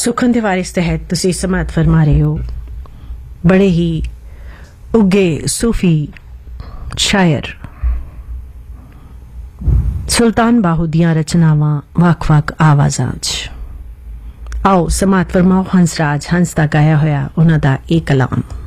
सुखन दे वारिस तहत तुसी समात फरमा रहे हो बड़े ही उगे सूफी शायर सुल्तान बाहू दियां रचनावां वख-वख आवाज़ां च आओ समात फरमाओ हंसराज हंस दा गाया होया उन्हां दा एक कलाम।